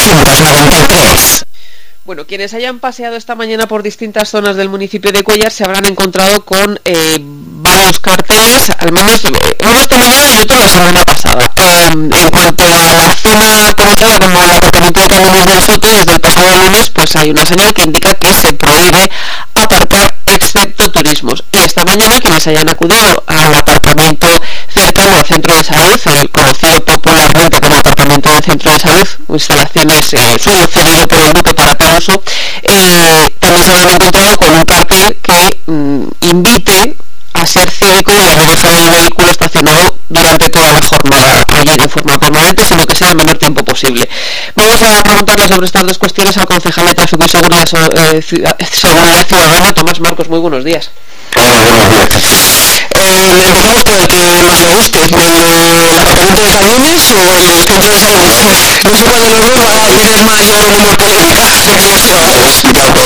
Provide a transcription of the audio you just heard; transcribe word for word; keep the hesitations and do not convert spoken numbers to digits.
novecientos noventa y tres. Bueno, quienes hayan paseado esta mañana por distintas zonas del municipio de Cuéllar se habrán encontrado con eh, varios carteles, al menos uno esta mañana y otro la semana pasada. Eh, en cuanto a la zona conocida como el aparcamiento de Caminos del Soto, desde el pasado lunes pues hay una señal que indica que se prohíbe aparcar excepto turismos. Y esta mañana quienes hayan acudido al aparcamiento cercano al centro de salud, el conocido popularmente como aparcamiento del centro de salud, instalaciones eh, suelo cedido por el grupo para Peroso, eh, también se habrán encontrado con un cartel que mm, invite a ser cívico y a no dejar el vehículo estacionado durante toda la jornada allí de forma permanente, sino que sea el menor tiempo posible. Vamos a preguntarle sobre estas dos cuestiones al concejal de Tráfico y Seguridad, eh, Seguridad Ciudadana, Tomás Marcos. Muy buenos días. Hola, buenos días. Eh, empezamos por el que más le guste, el apartamento de camiones o el centro de salud. No sé cuál de los dos va a tener mayor como polémica, así que no sé.